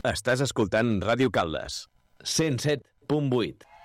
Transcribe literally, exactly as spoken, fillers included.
Estàs escoltant Ràdio Caldes, cent set punt vuit.